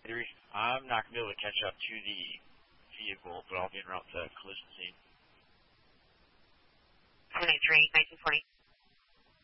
I'm not going to be able to catch up to the vehicle, but I'll be en route to collision scene. 23, 1940.